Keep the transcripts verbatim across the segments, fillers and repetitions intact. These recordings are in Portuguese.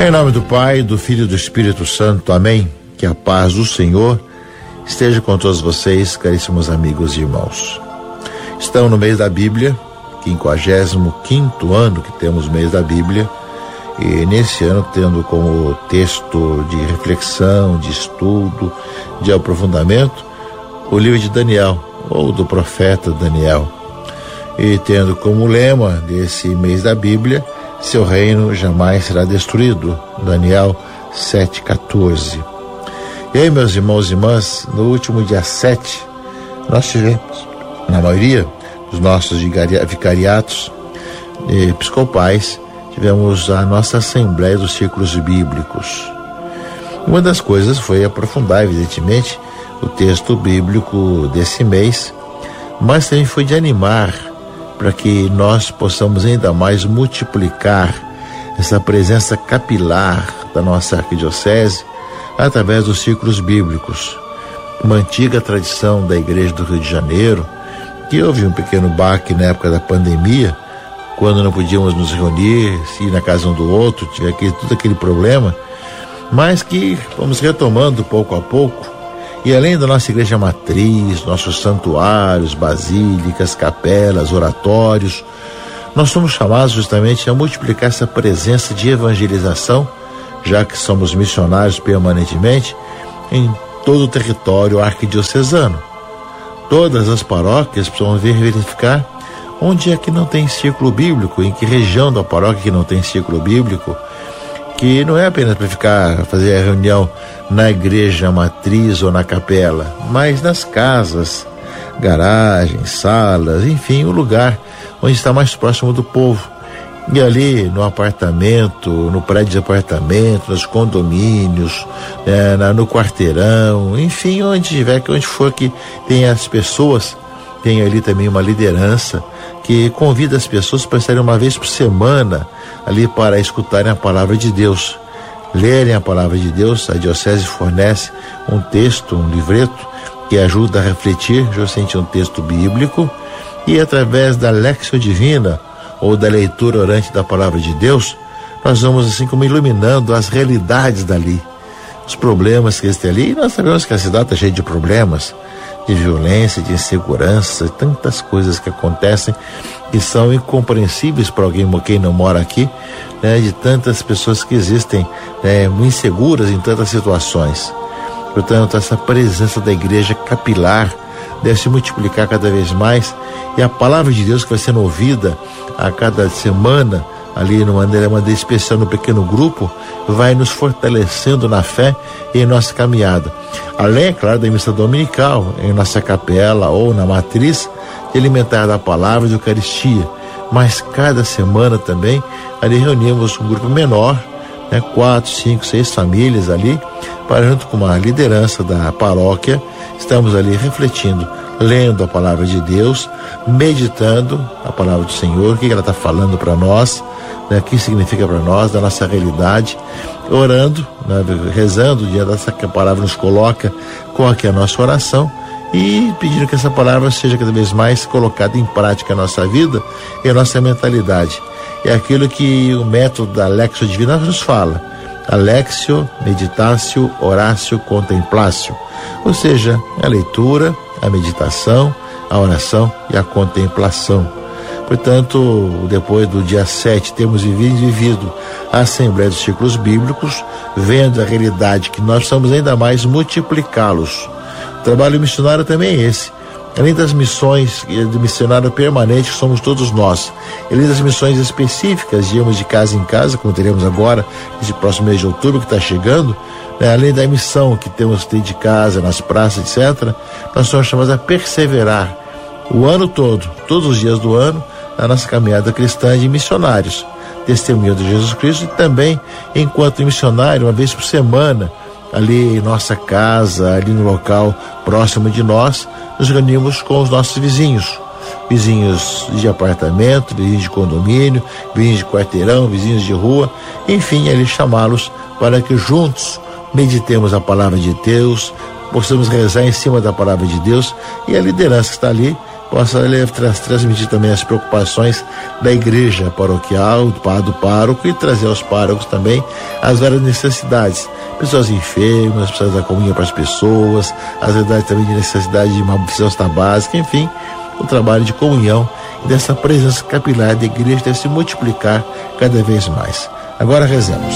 Em nome do Pai, do Filho e do Espírito Santo, amém. Que a paz do Senhor esteja com todos vocês, caríssimos amigos e irmãos. Estamos no mês da Bíblia, quinquagésimo quinto ano que temos o mês da Bíblia, e nesse ano tendo como texto de reflexão, de estudo, de aprofundamento, o livro de Daniel, ou do profeta Daniel, e tendo como lema desse mês da Bíblia: seu reino jamais será destruído, Daniel sete, quatorze. E aí, meus irmãos e irmãs, no último dia sete, nós tivemos, na maioria dos nossos vicariatos episcopais, tivemos a nossa Assembleia dos Círculos Bíblicos. Uma das coisas foi aprofundar, evidentemente, o texto bíblico desse mês, mas também foi de animar para que nós possamos ainda mais multiplicar essa presença capilar da nossa arquidiocese através dos círculos bíblicos. Uma antiga tradição da Igreja do Rio de Janeiro, que houve um pequeno baque na época da pandemia, quando não podíamos nos reunir, ir na casa um do outro, tinha aquele, tudo aquele problema, mas que vamos retomando pouco a pouco. E além da nossa igreja matriz, nossos santuários, basílicas, capelas, oratórios, nós somos chamados justamente a multiplicar essa presença de evangelização, já que somos missionários permanentemente em todo o território arquidiocesano. Todas as paróquias precisam verificar onde é que não tem círculo bíblico, em que região da paróquia que não tem círculo bíblico, que não é apenas para ficar, fazer a reunião na igreja matriz ou na capela, mas nas casas, garagens, salas, enfim, o lugar onde está mais próximo do povo. E ali no apartamento, no prédio de apartamento, nos condomínios, é, na, no quarteirão, enfim, onde tiver, onde for que tem as pessoas, tem ali também uma liderança que convida as pessoas para estarem uma vez por semana ali para escutarem a palavra de Deus, lerem a palavra de Deus. A diocese fornece um texto, um livreto que ajuda a refletir justamente um texto bíblico, e através da Lexio Divina, ou da leitura orante da palavra de Deus, nós vamos assim como iluminando as realidades dali, os problemas que existem ali. E nós sabemos que a cidade está cheia de problemas, de violência, de insegurança, tantas coisas que acontecem que são incompreensíveis para alguém quem não mora aqui, né, de tantas pessoas que existem, né, inseguras em tantas situações. Portanto, essa presença da igreja capilar deve se multiplicar cada vez mais, e a palavra de Deus que vai sendo ouvida a cada semana ali de uma maneira, maneira especial no pequeno grupo, vai nos fortalecendo na fé e em nossa caminhada. Além, é claro, da missa dominical em nossa capela ou na matriz, de alimentar da palavra de Eucaristia, mas cada semana também ali reunimos um grupo menor, né, quatro, cinco, seis famílias ali, para, junto com uma liderança da paróquia, estamos ali refletindo, lendo a palavra de Deus, meditando a palavra do Senhor, o que ela está falando para nós, né, o que significa para nós, da nossa realidade, orando, né, rezando diante dessa que a palavra nos coloca, qual que é a nossa oração, e pedindo que essa palavra seja cada vez mais colocada em prática na nossa vida e a nossa mentalidade. É aquilo que o método da Lexio Divina nos fala: Alexio, meditatio, oratio, contemplatio. Ou seja, a leitura, a meditação, a oração e a contemplação. Portanto, depois do dia sete, temos vivido, vivido a Assembleia dos Círculos Bíblicos, vendo a realidade que nós precisamos ainda mais multiplicá-los. O trabalho missionário também é esse. Além das missões de missionário permanente que somos todos nós, além das missões específicas de irmos de casa em casa, como teremos agora, nesse próximo mês de outubro que está chegando, né? Além da missão que temos que ter de casa, nas praças, etcétera, nós somos chamados a perseverar o ano todo, todos os dias do ano, na nossa caminhada cristã de missionários, testemunho de Jesus Cristo, e também, enquanto missionário, uma vez por semana, ali em nossa casa, ali no local próximo de nós, nos reunimos com os nossos vizinhos, vizinhos de apartamento, vizinhos de condomínio, vizinhos de quarteirão, vizinhos de rua, enfim, ali chamá-los para que juntos meditemos a palavra de Deus, possamos rezar em cima da palavra de Deus, e a liderança que está ali possa ele, tra- transmitir também as preocupações da igreja paroquial, do, do pároco, e trazer aos párocos também as várias necessidades. Pessoas enfermas, pessoas da comunhão para as pessoas, as verdades também de necessidade de uma cesta básica, enfim, o trabalho de comunhão e dessa presença capilar da igreja deve se multiplicar cada vez mais. Agora rezemos.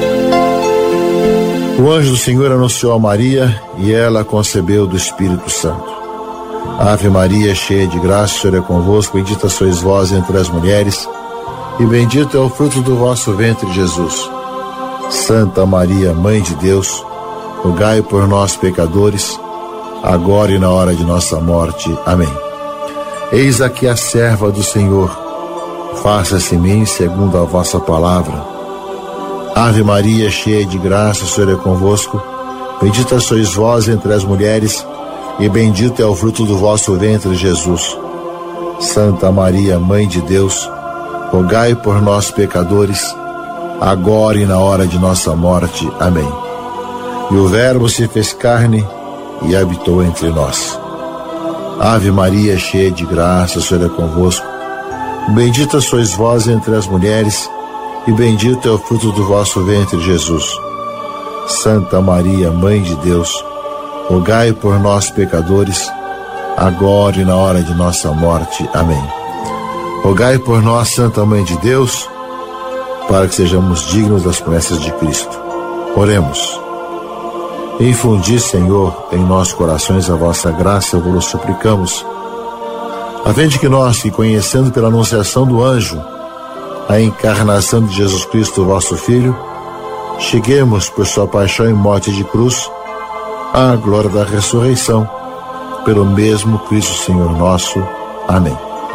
O anjo do Senhor anunciou a Maria e ela concebeu do Espírito Santo. Ave Maria, cheia de graça, o Senhor é convosco, bendita sois vós entre as mulheres, e bendito é o fruto do vosso ventre, Jesus. Santa Maria, Mãe de Deus, rogai por nós, pecadores, agora e na hora de nossa morte. Amém. Eis aqui a serva do Senhor, faça-se em mim segundo a vossa palavra. Ave Maria, cheia de graça, o Senhor é convosco, bendita sois vós entre as mulheres, e bendito é o fruto do vosso ventre, Jesus. Santa Maria, Mãe de Deus, rogai por nós, pecadores, agora e na hora de nossa morte. Amém. E o Verbo se fez carne e habitou entre nós. Ave Maria, cheia de graça, o Senhor é convosco. Bendita sois vós entre as mulheres, e bendito é o fruto do vosso ventre, Jesus. Santa Maria, Mãe de Deus, rogai por nós, pecadores, agora e na hora de nossa morte. Amém. Rogai por nós, Santa Mãe de Deus, para que sejamos dignos das promessas de Cristo. Oremos. Infundi, Senhor, em nossos corações a vossa graça, eu vos suplicamos, a fim de que nós, que conhecendo pela anunciação do anjo a encarnação de Jesus Cristo, vosso Filho, cheguemos por sua paixão e morte de cruz à glória da ressurreição, pelo mesmo Cristo Senhor nosso. Amém.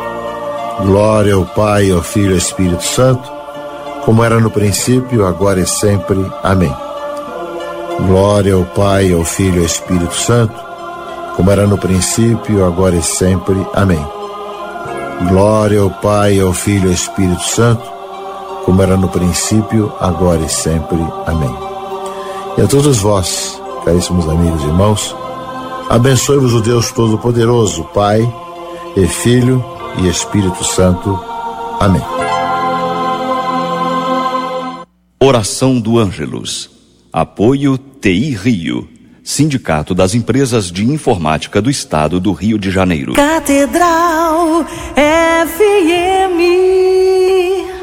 Glória ao Pai, ao Filho e ao Espírito Santo, como era no princípio, agora e sempre. Amém. Glória ao Pai, ao Filho e ao Espírito Santo, como era no princípio, agora e sempre. Amém. Glória ao Pai, ao Filho e ao Espírito Santo, como era no princípio, agora e sempre. Amém. E a todos vós, caríssimos amigos e irmãos, abençoe-vos o Deus Todo-Poderoso, Pai e Filho e Espírito Santo. Amém. Oração do Ângelus. Apoio T I Rio, Sindicato das Empresas de Informática do Estado do Rio de Janeiro. Catedral F M.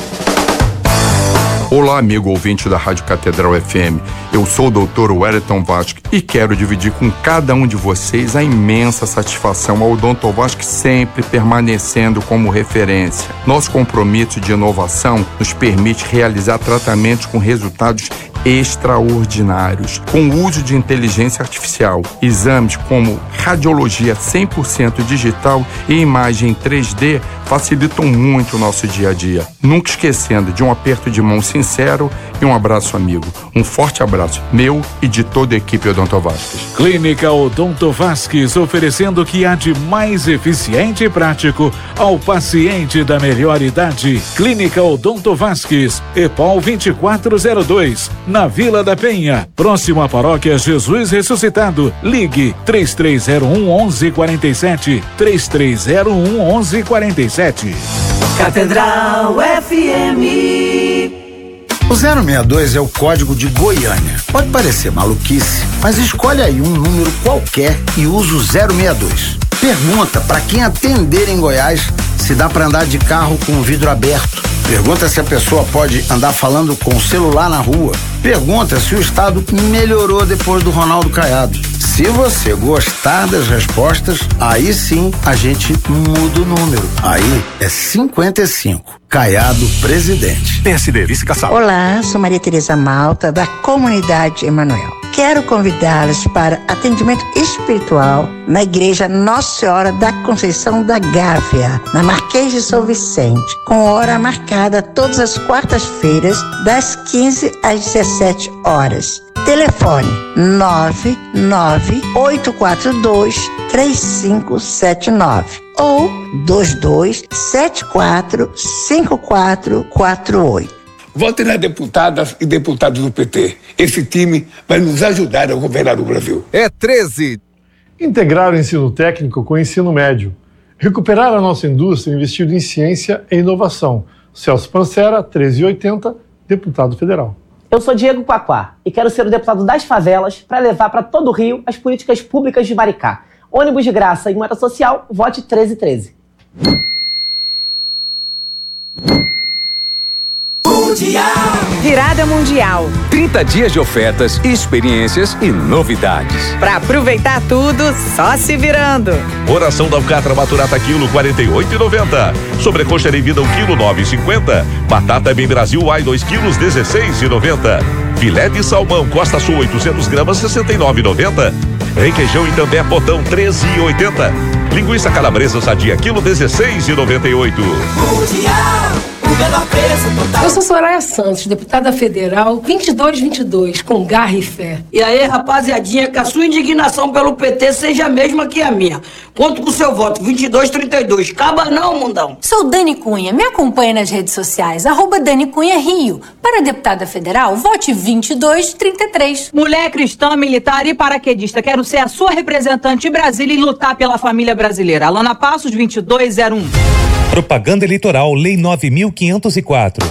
Olá, amigo ouvinte da Rádio Catedral F M. Eu sou o doutor Wellington Vasque e quero dividir com cada um de vocês a imensa satisfação ao doutor Vasque sempre permanecendo como referência. Nosso compromisso de inovação nos permite realizar tratamentos com resultados extraordinários, com o uso de inteligência artificial, exames como radiologia cem por cento digital e imagem três D facilitam muito o nosso dia a dia. Nunca esquecendo de um aperto de mão sincero e um abraço amigo. Um forte abraço meu e de toda a equipe Odonto Vasques. Clínica Odonto Vasques, oferecendo o que há de mais eficiente e prático ao paciente da melhor idade. Clínica Odonto Vasques, EPOL vinte e quatro zero dois, na Vila da Penha, próximo à Paróquia Jesus Ressuscitado. Ligue três três zero um, onze quarenta e sete, três três zero um, onze quarenta e sete. Catedral F M. O zero sessenta e dois é o código de Goiânia. Pode parecer maluquice, mas escolhe aí um número qualquer e usa o zero sessenta e dois. Pergunta para quem atender em Goiás se dá para andar de carro com o vidro aberto. Pergunta se a pessoa pode andar falando com o celular na rua. Pergunta se o estado melhorou depois do Ronaldo Caiado. Se você gostar das respostas, aí sim a gente muda o número. Aí é cinquenta e cinco. Caiado, presidente. P S D, vice-caçal. Olá, sou Maria Tereza Malta, da Comunidade Emanuel. Quero convidá-los para atendimento espiritual na Igreja Nossa Senhora da Conceição da Gávea, na Marquês de São Vicente, com hora marcada todas as quartas-feiras, das quinze às dezessete horas. Telefone nove nove oito quatro dois, três cinco sete nove ou dois dois sete quatro cinco quatro quatro oito. Votem nas deputadas e deputados do P T. Esse time vai nos ajudar a governar o Brasil. É treze. Integrar o ensino técnico com o ensino médio. Recuperar a nossa indústria investindo em ciência e inovação. Celso Pancera, treze oitenta, deputado federal. Eu sou Diego Quaquá e quero ser o deputado das favelas para levar para todo o Rio as políticas públicas de Maricá. Ônibus de graça e moeda social, vote treze treze. Mundial. Virada Mundial. trinta dias de ofertas, experiências e novidades. Para aproveitar tudo, só se virando. Oração da alcatra maturata quilo quarenta e oito e noventa. Sobrecoxa eremida um quilo nove e cinquenta. Batata bem Brasil Ai dois quilos dezesseis e noventa. Filé de salmão Costa Sul oitocentos gramas sessenta e nove e noventa. Requeijão e também potão treze e oitenta. Linguiça calabresa sadia quilo dezesseis e noventa e oito. Mundial. Eu sou Soraya Santos, deputada federal vinte e dois vinte e dois, com garra e fé. E aí, rapaziadinha, que a sua indignação pelo P T seja a mesma que a minha. Conto com o seu voto, vinte e dois trinta e dois. Caba não, mundão. Sou Dani Cunha, me acompanha nas redes sociais, arroba Dani Cunha Rio. Para deputada federal, vote vinte e dois trinta e três. Mulher cristã, militar e paraquedista, quero ser a sua representante em Brasília e lutar pela família brasileira. Alana Passos, vinte e dois zero um. Propaganda Eleitoral, Lei nove mil quinhentos e quatro.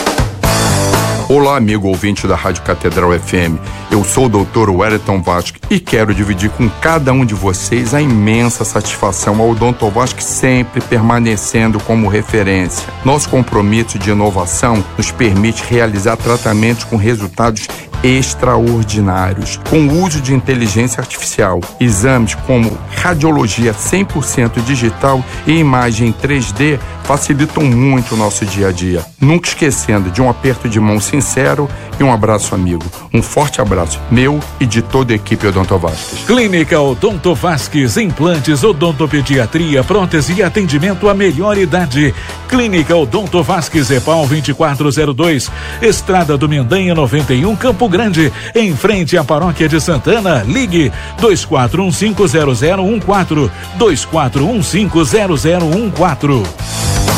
Olá, amigo ouvinte da Rádio Catedral F M. Eu sou o doutor Wellington Vasque e quero dividir com cada um de vocês a imensa satisfação ao Odonto Vasque sempre permanecendo como referência. Nosso compromisso de inovação nos permite realizar tratamentos com resultados extraordinários, com o uso de inteligência artificial, exames como radiologia cem por cento digital e imagem três D facilitam muito o nosso dia a dia. Nunca esquecendo de um aperto de mão sincero e um abraço amigo. Um forte abraço meu e de toda a equipe Odonto Vasques. Clínica Odonto Vasques, implantes, odontopediatria, prótese e atendimento à melhor idade. Clínica Odonto Vasques, EPAL vinte e quatro zero dois, Estrada do Mendanha noventa e um, Campo Grande, em frente à Paróquia de Santana. Ligue dois quatro um cinco zero zero um quatro, dois quatro um cinco zero zero um quatro.